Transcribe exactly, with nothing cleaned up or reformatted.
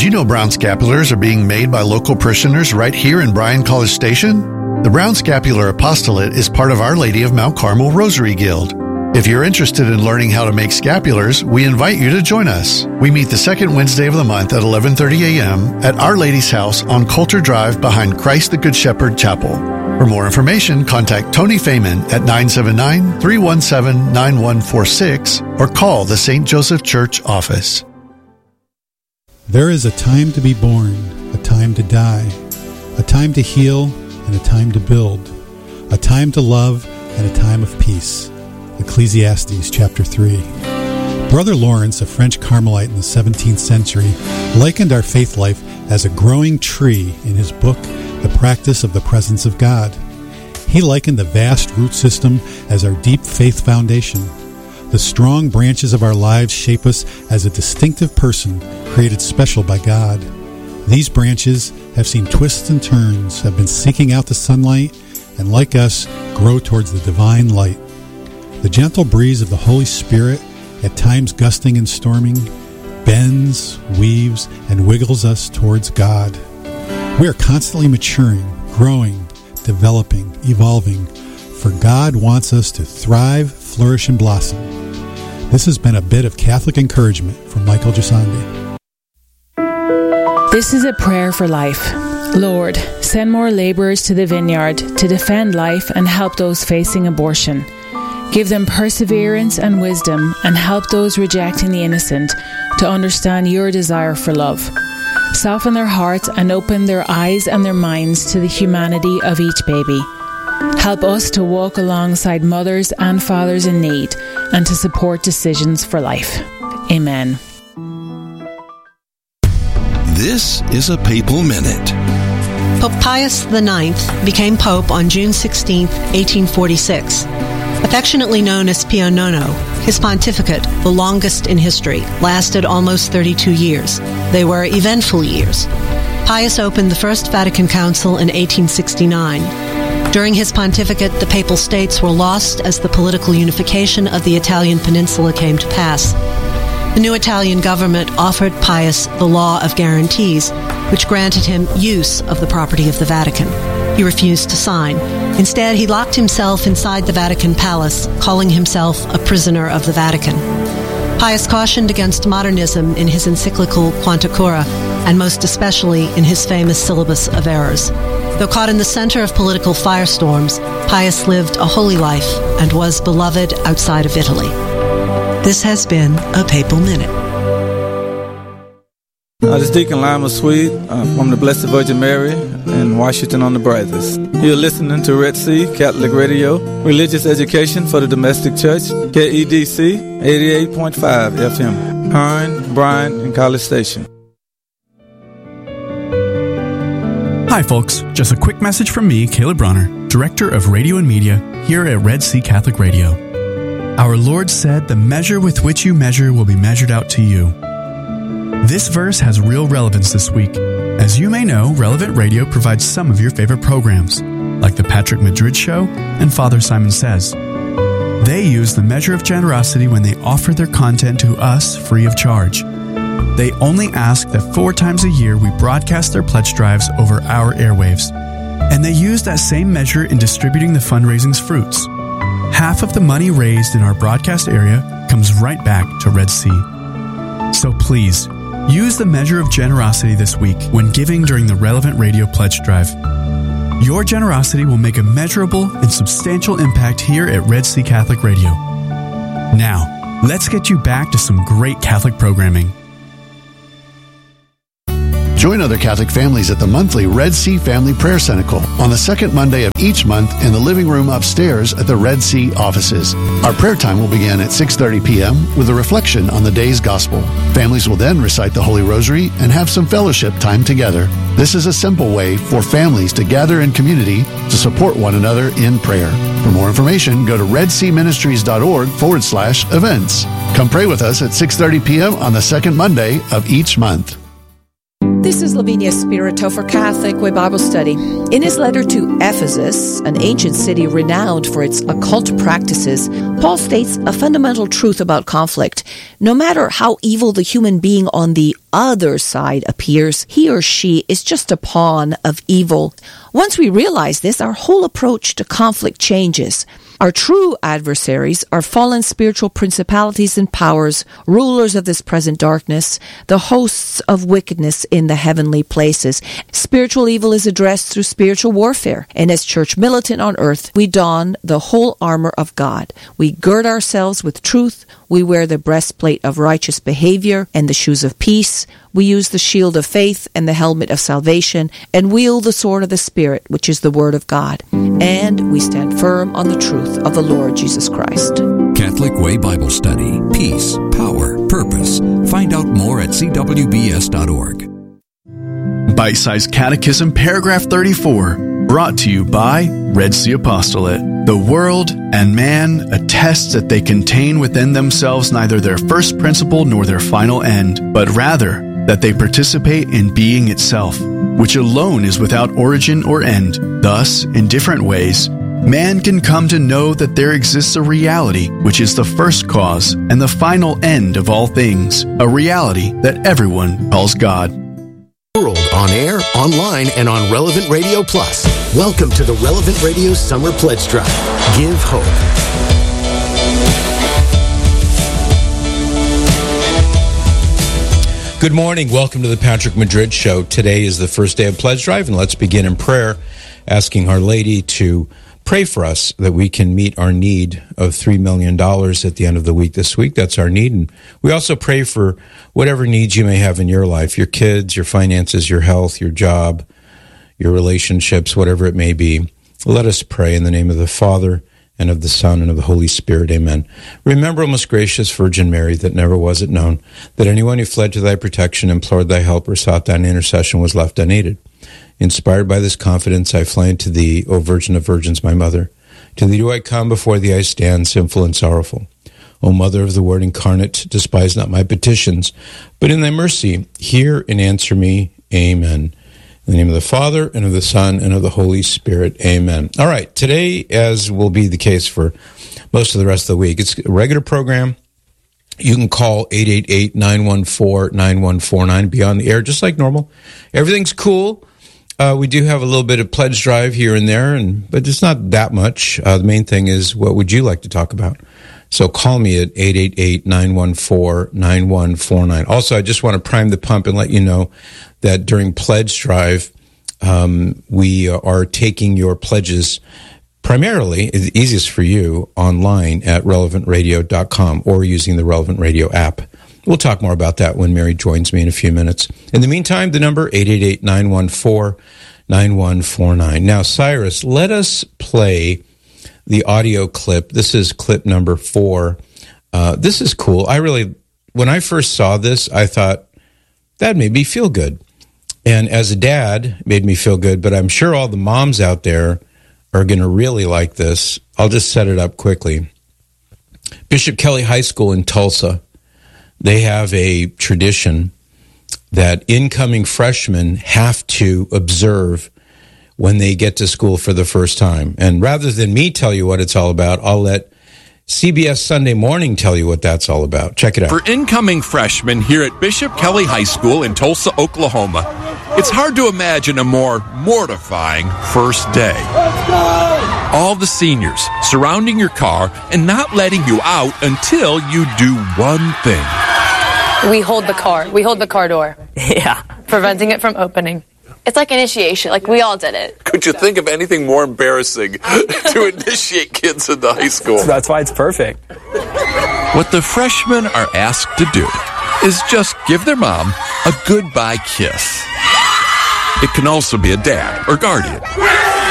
you know brown scapulars are being made by local parishioners right here in Bryan College Station? The Brown Scapular Apostolate is part of Our Lady of Mount Carmel Rosary Guild. If you're interested in learning how to make scapulars, we invite you to join us. We meet the second Wednesday of the month at eleven thirty a.m. at Our Lady's house on Coulter Drive behind Christ the Good Shepherd Chapel. For more information, contact Tony Fayman at nine seven nine, three one seven, nine one four six or call the Saint Joseph Church office. There is a time to be born, a time to die, a time to heal, and a time to build, a time to love, and a time of peace. Ecclesiastes chapter three. Brother Lawrence, a French Carmelite in the seventeenth century, likened our faith life as a growing tree in his book, The Practice of the Presence of God. He likened the vast root system as our deep faith foundation. The strong branches of our lives shape us as a distinctive person created special by God. These branches have seen twists and turns, have been seeking out the sunlight, and like us, grow towards the divine light. The gentle breeze of the Holy Spirit, at times gusting and storming, bends, weaves, and wiggles us towards God. We are constantly maturing, growing, developing, evolving, for God wants us to thrive, flourish, and blossom. This has been a bit of Catholic encouragement from Michael Gisandi. This is a prayer for life. Lord, send more laborers to the vineyard to defend life and help those facing abortion. Give them perseverance and wisdom, and help those rejecting the innocent to understand your desire for love. Soften their hearts and open their eyes and their minds to the humanity of each baby. Help us to walk alongside mothers and fathers in need and to support decisions for life. Amen. This is a Papal Minute. Pope Pius the ninth became Pope on June sixteenth, eighteen forty-six. Affectionately known as Pio Nono, his pontificate, the longest in history, lasted almost thirty-two years. They were eventful years. Pius opened the First Vatican Council in eighteen sixty-nine. During his pontificate, the Papal States were lost as the political unification of the Italian peninsula came to pass. The new Italian government offered Pius the law of guarantees, which granted him use of the property of the Vatican. He refused to sign. Instead, he locked himself inside the Vatican Palace, calling himself a prisoner of the Vatican. Pius cautioned against modernism in his encyclical Quanta Cura, and most especially in his famous Syllabus of Errors. Though caught in the center of political firestorms, Pius lived a holy life and was beloved outside of Italy. This has been a Papal Minute. Uh, this is Deacon Lima Swede uh, from the Blessed Virgin Mary in Washington on the Brazos. You're listening to Red Sea Catholic Radio, religious education for the domestic church, K E D C eighty-eight point five F M, Hearn, Bryan, and College Station. Hi folks, just a quick message from me, Caleb Bronner, Director of Radio and Media here at Red Sea Catholic Radio. Our Lord said, "The measure with which you measure will be measured out to you." This verse has real relevance this week. As you may know, Relevant Radio provides some of your favorite programs, like The Patrick Madrid Show and Father Simon Says. They use the measure of generosity when they offer their content to us free of charge. They only ask that four times a year we broadcast their pledge drives over our airwaves. And they use that same measure in distributing the fundraising's fruits. Half of the money raised in our broadcast area comes right back to Red Sea. So please, use the measure of generosity this week when giving during the Relevant Radio Pledge Drive. Your generosity will make a measurable and substantial impact here at Red Sea Catholic Radio. Now, let's get you back to some great Catholic programming. Join other Catholic families at the monthly Red Sea Family Prayer Cenacle on the second Monday of each month in the living room upstairs at the Red Sea offices. Our prayer time will begin at six thirty p.m. with a reflection on the day's gospel. Families will then recite the Holy Rosary and have some fellowship time together. This is a simple way for families to gather in community to support one another in prayer. For more information, go to redseaministries.org forward slash events. Come pray with us at six thirty p.m. on the second Monday of each month. This is Lavinia Spirito for Catholic Way Bible Study. In his letter to Ephesus, an ancient city renowned for its occult practices, Paul states a fundamental truth about conflict. No matter how evil the human being on the other side appears, he or she is just a pawn of evil. Once we realize this, our whole approach to conflict changes. Our true adversaries are fallen spiritual principalities and powers, rulers of this present darkness, the hosts of wickedness in the heavenly places. Spiritual evil is addressed through spiritual warfare, and as church militant on earth, we don the whole armor of God. We gird ourselves with truth, we wear the breastplate of righteous behavior and the shoes of peace, we use the shield of faith and the helmet of salvation, and wield the sword of the Spirit, which is the Word of God. And we stand firm on the truth of the Lord Jesus Christ. Catholic Way Bible Study. Peace, power, purpose. Find out more at c w b s dot org. Bite-sized Catechism, paragraph thirty-four, brought to you by Red Sea Apostolate. The world and man attest that they contain within themselves neither their first principle nor their final end, but rather that they participate in being itself, which alone is without origin or end. Thus, in different ways, man can come to know that there exists a reality which is the first cause and the final end of all things, a reality that everyone calls God. World on air, online, and on Relevant Radio Plus. Welcome to the Relevant Radio Summer Pledge Drive. Give hope. Good morning. Welcome to the Patrick Madrid Show. Today is the first day of Pledge Drive, and let's begin in prayer, asking Our Lady to pray for us that we can meet our need of three million dollars at the end of the week this week. That's our need. And we also pray for whatever needs you may have in your life, your kids, your finances, your health, your job, your relationships, whatever it may be. Let us pray in the name of the Father, and of the Son, and of the Holy Spirit. Amen. Remember, O most gracious Virgin Mary, that never was it known that anyone who fled to thy protection, implored thy help, or sought thine intercession was left unaided. Inspired by this confidence, I fly unto thee, O Virgin of Virgins, my Mother. To thee do I come, before thee I stand, sinful and sorrowful. O Mother of the Word incarnate, despise not my petitions, but in thy mercy hear and answer me. Amen. In the name of the Father, and of the Son, and of the Holy Spirit. Amen. All right, today, as will be the case for most of the rest of the week, it's a regular program. You can call eight eight eight, nine one four, nine one four nine, be on the air just like normal. Everything's cool. Uh, we do have a little bit of pledge drive here and there, and but it's not that much. Uh, the main thing is, what would you like to talk about? So call me at eight eight eight, nine one four, nine one four nine. Also, I just want to prime the pump and let you know that during Pledge Drive, um, we are taking your pledges primarily, the easiest for you, online at relevant radio dot com or using the Relevant Radio app. We'll talk more about that when Mary joins me in a few minutes. In the meantime, the number, eight eight eight, nine one four, nine one four nine. Now, Cyrus, let us play the audio clip. This is clip number four. Uh, this is cool. I really, when I first saw this, I thought, that made me feel good. And as a dad, it made me feel good, but I'm sure all the moms out there are going to really like this. I'll just set it up quickly. Bishop Kelly High School in Tulsa, they have a tradition that incoming freshmen have to observe when they get to school for the first time. And rather than me tell you what it's all about, I'll let C B S Sunday Morning tell you what that's all about. Check it out. For incoming freshmen here at Bishop Kelly High School in Tulsa, Oklahoma, it's hard to imagine a more mortifying first day. All the seniors surrounding your car and not letting you out until you do one thing. We hold the car. We hold the car door. Yeah. Preventing it from opening. It's like initiation. Like, we all did it. Could you think of anything more embarrassing to initiate kids into high school? That's why it's perfect. What the freshmen are asked to do is just give their mom a goodbye kiss. It can also be a dad or guardian.